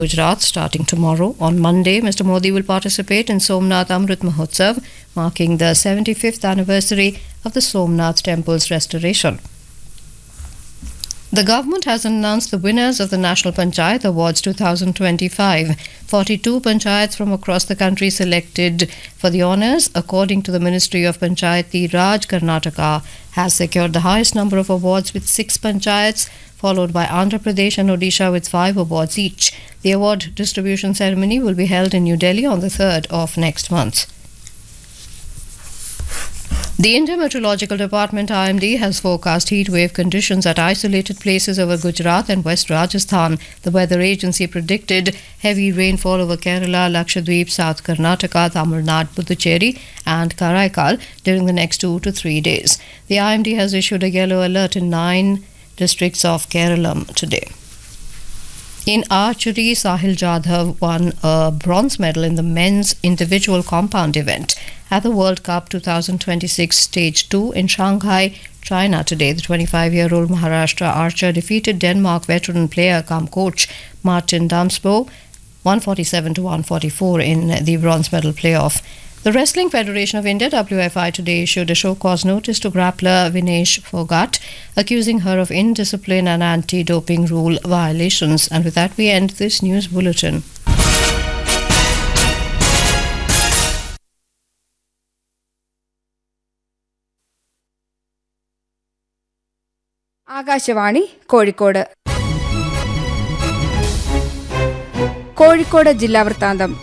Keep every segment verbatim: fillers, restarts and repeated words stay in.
Gujarat starting tomorrow. On Monday, Mister Modi will participate in Somnath Amrit Mahotsav, marking the seventy-fifth anniversary of the Somnath Temple's restoration. The government has announced the winners of the National Panchayat Awards twenty twenty-five. forty-two panchayats from across the country selected for the honours. According to the Ministry of Panchayati Raj, Karnataka has secured the highest number of awards with six panchayats, followed by Andhra Pradesh and Odisha with five awards each. The award distribution ceremony will be held in New Delhi on the third of next month. The Indian Meteorological Department I M D has forecast heat wave conditions at isolated places over Gujarat and West Rajasthan. The weather agency predicted heavy rainfall over Kerala, Lakshadweep, South Karnataka, Tamil Nadu, Puducherry and Karaikal during the next two to three days. The I M D has issued a yellow alert in nine districts of Kerala today. In archery, Sahil Jadhav won a bronze medal in the men's individual compound event at the World Cup twenty twenty-six Stage two in Shanghai, China today. The twenty-five-year-old Maharashtra archer defeated Denmark veteran player cum coach Martin Damsbo one forty-seven to one forty-four in the bronze medal playoff. The Wrestling Federation of India, W F I, today issued a show-cause notice to grappler Vinesh Phogat, accusing her of indiscipline and anti-doping rule violations. And with that, we end this news bulletin. Akashvani Kozhikode Kozhikode ജില്ലാ വൃത്താന്തം.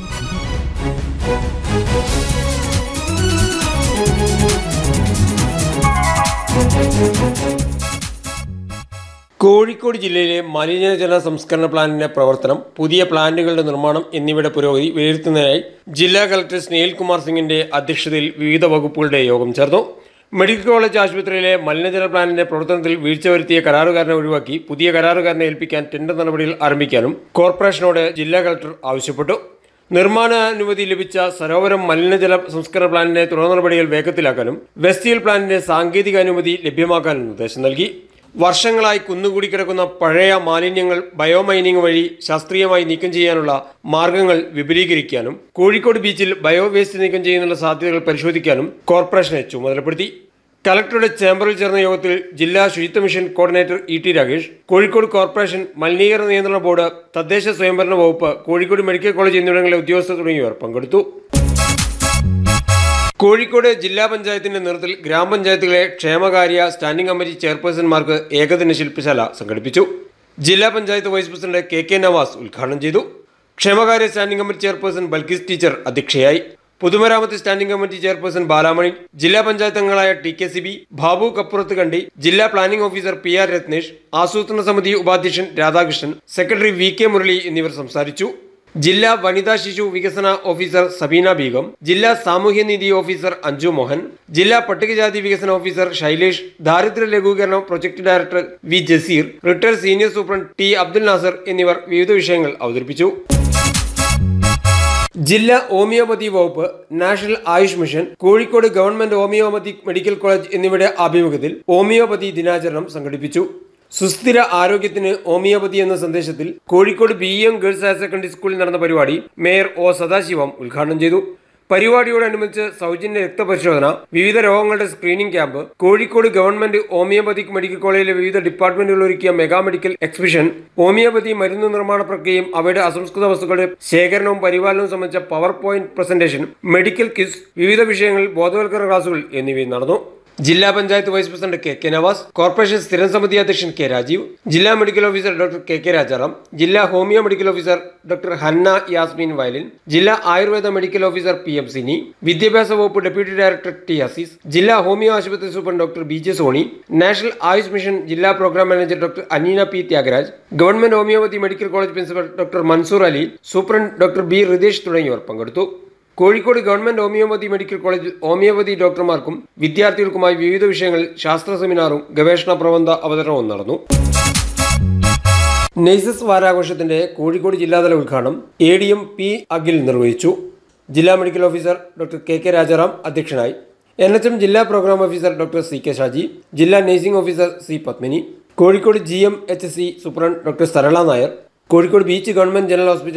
കോഴിക്കോട് ജില്ലയിലെ മലിനജല സംസ്കരണ പ്ലാന്റിന്റെ പ്രവർത്തനം, പുതിയ പ്ലാന്റുകളുടെ നിർമ്മാണം എന്നിവയുടെ പുരോഗതി വിലയിരുത്തുന്നതിനായി ജില്ലാ കളക്ടർ സ്നേഹിൽ കുമാർ സിംഗിന്റെ അധ്യക്ഷതയിൽ വിവിധ വകുപ്പുകളുടെ യോഗം ചേർന്നു. മെഡിക്കൽ കോളേജ് ആശുപത്രിയിലെ മലിനജല പ്ലാന്റിന്റെ പ്രവർത്തനത്തിൽ വീഴ്ച വരുത്തിയ കരാറുകാരനെ ഒഴിവാക്കി പുതിയ കരാറുകാരനെ ഏൽപ്പിക്കാൻ ടെൻഡർ നടപടികൾ ആരംഭിക്കാനും കോർപ്പറേഷനോട് ജില്ലാ കളക്ടർ ആവശ്യപ്പെട്ടു. നിർമ്മാണാനുമതി ലഭിച്ച സരോവരം മലിനജല സംസ്കരണ പ്ലാന്റിന്റെ തുടർ നടപടികൾ വേഗത്തിലാക്കാനും വെസ്റ്റീൽ പ്ലാന്റിന്റെ സാങ്കേതിക അനുമതി ലഭ്യമാക്കാനും നിർദ്ദേശം നൽകി. വർഷങ്ങളായി കുന്നുകൂടി കിടക്കുന്ന പഴയ മാലിന്യങ്ങൾ ബയോമൈനിങ് വഴി ശാസ്ത്രീയമായി നീക്കം ചെയ്യാനുള്ള മാർഗങ്ങൾ വിപുലീകരിക്കാനും കോഴിക്കോട് ബീച്ചിൽ ബയോ വേസ്റ്റ് നീക്കം ചെയ്യുന്നതിനുള്ള സാധ്യതകൾ പരിശോധിക്കാനും കോർപ്പറേഷനെ ചുമതലപ്പെടുത്തി. കലക്ടറുടെ ചേംബറിൽ ചേർന്ന യോഗത്തിൽ ജില്ലാ ശുചിത്വ mission coordinator E T Rakesh, Kozhikode corporation മലിനീകരണ നിയന്ത്രണ ബോർഡ്, തദ്ദേശ സ്വയംഭരണ വകുപ്പ്, കോഴിക്കോട് മെഡിക്കൽ കോളേജ് എന്നിവിടങ്ങളിലെ ഉദ്യോഗസ്ഥർ തുടങ്ങിയവർ പങ്കെടുത്തു. കോഴിക്കോട് ജില്ലാ പഞ്ചായത്തിന്റെ നേതൃത്വത്തിൽ ഗ്രാമപഞ്ചായത്തുകളെ ക്ഷേമകാര്യ സ്റ്റാൻഡിംഗ് കമ്മിറ്റി ചെയർപേഴ്സൺമാർക്ക് ഏകദിന ശില്പശാല സംഘടിപ്പിച്ചു. ജില്ലാ panchayat vice president K K Nawaz ഉദ്ഘാടനം ചെയ്തു. ക്ഷേമകാര്യ standing committee chairperson Balkis teacher അധ്യക്ഷയായി. പൊതുമരാമത്ത് സ്റ്റാൻഡിംഗ് കമ്മിറ്റി ചെയർപേഴ്സൺ ബാലാമണി, ജില്ലാ പഞ്ചായത്ത് അംഗങ്ങളായ T K C B, Babu കപ്പുറത്ത് കണ്ടി, ജില്ലാ planning officer P R Ratnesh, ആസൂത്രണ സമിതി ഉപാധ്യക്ഷൻ Radhakrishnan, secretary V K Murali എന്നിവർ സംസാരിച്ചു. ജില്ലാ വനിതാ ശിശു വികസന ഓഫീസർ സബീന ബീഗം, ജില്ലാ സാമൂഹ്യനീതി ഓഫീസർ അഞ്ജു മോഹൻ, ജില്ലാ പട്ടികജാതി വികസന ഓഫീസർ ശൈലേഷ്, ദാരിദ്ര്യ ലഘൂകരണ project director V Jaseer, retired senior superintendent T Abdul Nasar എന്നിവർ വിവിധ വിഷയങ്ങൾ അവതരിപ്പിച്ചു. ജില്ലാ ഹോമിയോപ്പതി വകുപ്പ്, national Ayush mission, Kozhikode government homoeopathic medical college എന്നിവയുടെ ആഭിമുഖ്യത്തിൽ ഹോമിയോപ്പതി ദിനാചരണം സംഘടിപ്പിച്ചു. സുസ്ഥിര ആരോഗ്യത്തിന് ഹോമിയോപ്പതി എന്ന സന്ദേശത്തിൽ Kozhikode B M girls higher secondary സ്കൂളിൽ നടന്ന പരിപാടി മേയർ ഒ സദാശിവം ഉദ്ഘാടനം ചെയ്തു. പരിപാടിയോടനുബന്ധിച്ച് സൗജന്യ രക്തപരിശോധന, വിവിധ രോഗങ്ങളുടെ screening camp, Kozhikode government homoeopathic medical കോളേജിലെ വിവിധ ഡിപ്പാർട്ട്മെന്റുകൾ ഒരുക്കിയ മെഗാ മെഡിക്കൽ എക്സിബിഷൻ, ഹോമിയോപ്പതി മരുന്ന് നിർമ്മാണ പ്രക്രിയയും അവയുടെ അസംസ്കൃത വസ്തുക്കളുടെ ശേഖരണവും പരിപാലനവും സംബന്ധിച്ച power point presentation, medical kiss, വിവിധ വിഷയങ്ങളിൽ ബോധവൽക്കരണ ക്ലാസുകൾ എന്നിവയും നടന്നു. ജില്ലാ panchayat vice president K K Nawaz, corporation സ്ഥിരം സമിതി അധ്യക്ഷൻ കെ രാജീവ്, ജില്ലാ medical officer doctor K K Rajaram, ജില്ലാ homeo medical officer doctor Hannah Yasmeen violin, ജില്ലാ Ayurveda medical officer P M Sini, വിദ്യാഭ്യാസ വകുപ്പ് ഡെപ്യൂട്ടി ഡയറക്ടർ ടി അസീസ്, ജില്ലാ ഹോമിയോ ആശുപത്രി superintendent doctor B J Sony, national Ayush mission ജില്ലാ programme manager doctor Aneena P Thyagaraj, government homeopathy medical college principal doctor Mansoor Ali, superintendent doctor B Ritesh തുടങ്ങിയവർ പങ്കെടുത്തു. Kozhikode government homeopathy medical കോളേജിൽ homeopathy ഡോക്ടർമാർക്കും വിദ്യാർത്ഥികൾക്കുമായി വിവിധ വിഷയങ്ങളിൽ ശാസ്ത്ര സെമിനാറും ഗവേഷണ പ്രബന്ധ അവതരണവും നടന്നു. നെയ്സസ് വാരാഘോഷത്തിന്റെ കോഴിക്കോട് ജില്ലാതല ഉദ്ഘാടനം A D M P Akhil നിർവഹിച്ചു. ജില്ലാ medical officer doctor K K Rajaram അധ്യക്ഷനായി. എൻ എച്ച് എം ജില്ലാ programme officer doctor C K Shaji, ജില്ലാ nursing officer C Padmini, Kozhikode G M H C superintendent doctor Sarala Nair, Kozhikode beach government general hospital